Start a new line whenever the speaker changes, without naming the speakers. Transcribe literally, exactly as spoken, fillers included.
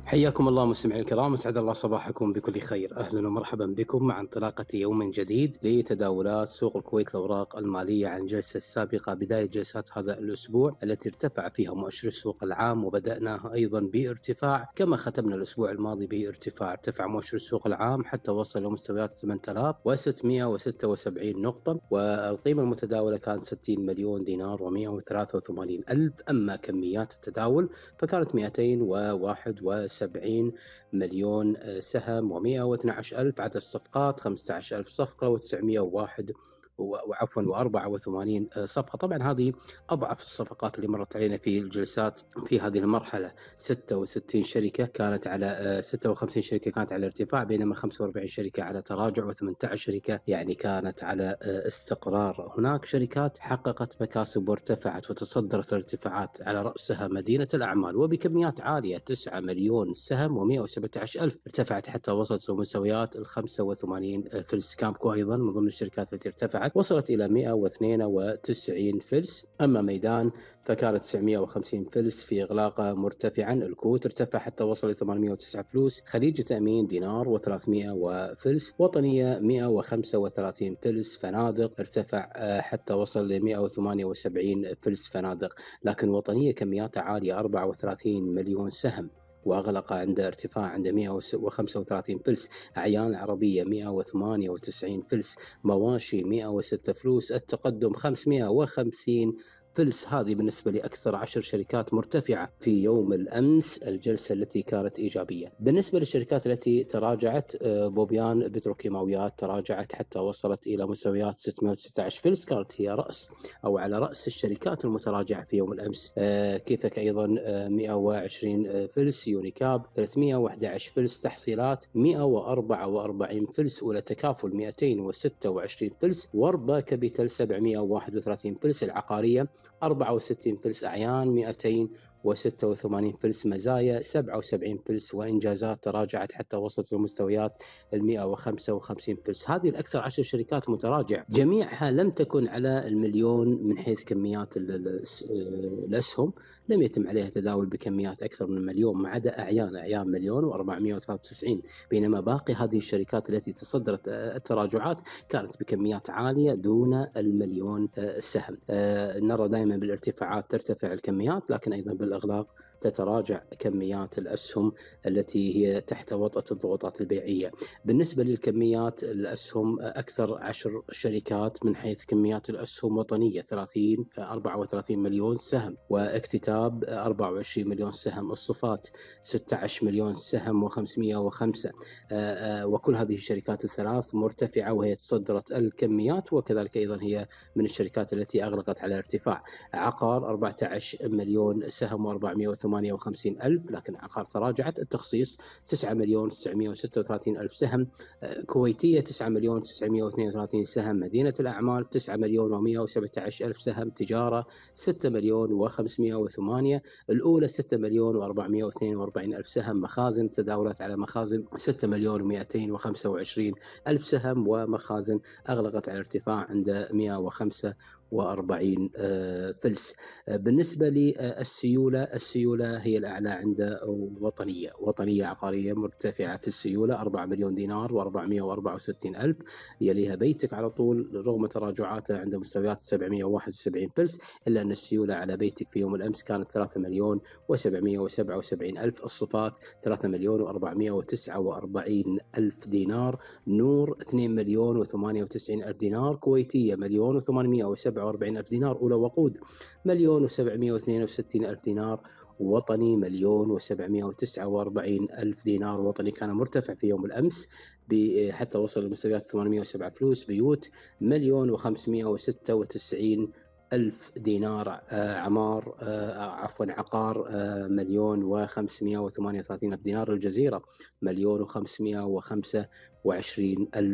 حياكم الله مستمعي الكرام، اسعد الله صباحكم بكل خير. اهلا ومرحبا بكم مع انطلاقه يوم جديد لتداولات سوق الكويت الاوراق الماليه عن الجلسه السابقه، بدايه جلسات هذا الاسبوع التي ارتفع فيها مؤشر السوق العام وبداناها ايضا بارتفاع كما ختمنا الاسبوع الماضي بارتفاع. ارتفع مؤشر السوق العام حتى وصل لمستويات ثمانية آلاف وستمئة وستة وسبعين نقطه، والقيمه المتداوله كانت ستين مليون دينار ومئة وثلاثة وثمانين الف. اما كميات التداول فكانت مئتين وواحد وسبعين مليون سهم ومئة واثني عشر ألف. عدد الصفقات خمسة عشر ألف صفقة وتسعمئة وواحد وعفوا وأربعة وثمانين صفقة. طبعا هذه أضعف الصفقات اللي مرت علينا في الجلسات في هذه المرحلة. ستة وستين شركة كانت على ستة وخمسين شركة كانت على ارتفاع، بينما خمسة وأربعين شركة على تراجع، وثمانية عشر شركة يعني كانت على استقرار. هناك شركات حققت مكاسب وارتفعت وتصدرت الارتفاعات، على رأسها مدينة الأعمال وبكميات عالية تسعة مليون سهم ومئة وسبعة عشر ألف، ارتفعت حتى وصلت لمستويات ال خمسة وثمانين فلس. كامكو أيضا من ضمن الشركات التي ارتفعت، وصلت إلى مئة واثنين وتسعين فلس. أما ميدان فكانت تسعمئة وخمسين فلس في إغلاقه مرتفعا. الكوت ارتفع حتى وصل إلى ثمانمئة وتسعة فلوس. خليج تأمين دينار وثلاثمئة فلس. وطنية مئة وخمسة وثلاثين فلس. فنادق ارتفع حتى وصل ل مئة وثمانية وسبعين فلس فنادق. لكن وطنية كمياتها عالية أربعة وثلاثين مليون سهم وأغلق عند ارتفاع عند مئة وخمسة وثلاثين فلس. أعيان العربية مئة وثمانية وتسعين فلس. مواشي مئة وستة فلوس. التقدم خمسمئة وخمسين فلس. هذه بالنسبة لأكثر عشر شركات مرتفعة في يوم الأمس، الجلسة التي كانت إيجابية. بالنسبة للشركات التي تراجعت، بوبيان بتروكيماويات تراجعت حتى وصلت إلى مستويات ستمئة وستة عشر فلس، كانت هي رأس أو على رأس الشركات المتراجعة في يوم الأمس. كيفك أيضا مئة وعشرين فلس. يونيكاب ثلاثمئة وأحد عشر فلس. تحصيلات مئة وأربعة وأربعين فلس. أولى تكافل مئتين وستة وعشرين فلس. وربا كابيتال سبعمئة وواحد وثلاثين فلس. العقارية أربعة وستين فلس. أعيان مئتين وستة وثمانين فلس. مزايا سبعة وسبعين فلس. وإنجازات تراجعت حتى وصلت لمستويات المئة وخمسة وخمسين فلس. هذه الأكثر عشر شركات متراجعة، جميعها لم تكن على المليون من حيث كميات الأسهم، لم يتم عليها تداول بكميات أكثر من مليون، ما عدا أعيان أعيان مليون وأربعمئة وثلاثة وتسعين. بينما باقي هذه الشركات التي تصدرت التراجعات كانت بكميات عالية دون المليون سهم. نرى دائما بالارتفاعات ترتفع الكميات، لكن أيضا بالإغلاق تتراجع كميات الأسهم التي هي تحت وطأة الضغوطات البيعية. بالنسبة للكميات الأسهم، أكثر عشر شركات من حيث كميات الأسهم: وطنية ثلاثين أربعة وثلاثين مليون سهم، واكتتاب أربعة وعشرين مليون سهم، الصفات ستة عشر مليون سهم وخمسمئة وخمسة. وكل هذه الشركات الثلاث مرتفعة وهي تصدرت الكميات، وكذلك أيضا هي من الشركات التي أغلقت على ارتفاع. عقار أربعة عشر مليون سهم وأربعمئة وثمانية وخمسين ألف، لكن عقار تراجعت. التخصيص تسعة مليون وتسعمئة وستة وثلاثين ألف سهم. كويتية تسعة مليون وتسعمئة واثنين وثلاثين سهم. مدينة الأعمال تسعة مليون ومئة وسبعة عشر ألف سهم. تجارة ستة مليون وخمسمئة وثمانية. الأولى ستة مليون وأربعمئة واثنين وأربعين ألف سهم. مخازن تداولت على مخازن ستة مليون ومئتين وخمسة وعشرين ألف سهم، ومخازن أغلقت على ارتفاع عند مئة وخمسة وأربعين فلس. بالنسبة للسيولة، السيولة هي الأعلى عند وطنية. وطنية عقارية مرتفعة في السيولة أربعة مليون دينار وأربعمئة وأربعة وستين ألف. يليها بيتك على طول رغم تراجعاتها عند مستويات سبعمئة وواحد وسبعين فلس، إلا أن السيولة على بيتك في يوم الأمس كانت ثلاثة مليون وسبعمئة وسبعة وسبعين ألف. الصفات ثلاثة مليون وأربعمئة وتسعة وأربعين ألف دينار. نور اثنين مليون وثمانية وتسعين ألف دينار. كويتية مليون وثمانمئة وسبعة وأربعين ألف دينار. أولى وقود مليون وسبعمئة واثنين وستين ألف دينار. وطني مليون وسبعمئة وتسعة وأربعين ألف دينار. وطني كان مرتفع في يوم الأمس حتى وصل لمستويات ثمانمئة وسبعة فلوس. بيوت مليون وخمسمئة وستة وتسعين ألف دينار. آه عمار آه عفوا عقار آه مليون وخمسمئة وثمانية وثلاثين ألف دينار. الجزيرة مليون وخمسمئة وخمسة وعشرين ألف